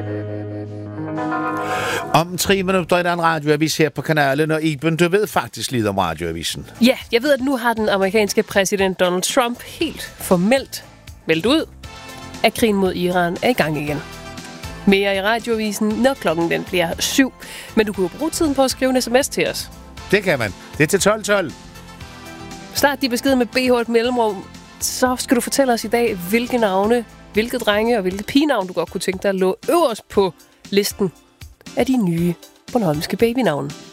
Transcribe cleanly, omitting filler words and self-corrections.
Om 3 minutter er der en radioavis her på kanalen, og Iben, du ved faktisk lidt om radioavisen. Ja, jeg ved, at nu har den amerikanske præsident Donald Trump helt formelt meldt ud, at krigen mod Iran er i gang igen. Mere i radioavisen, når klokken den bliver 7. Men du kunne jo bruge tiden på at skrive en sms til os. Det kan man. Det er til 1212. Start de beskeder med BH et mellemrum. Så skal du fortælle os i dag, hvilke navne, hvilke drenge og hvilke pigenavn, du godt kunne tænke dig at lå øverst på listen af de nye bornholmske babynavne.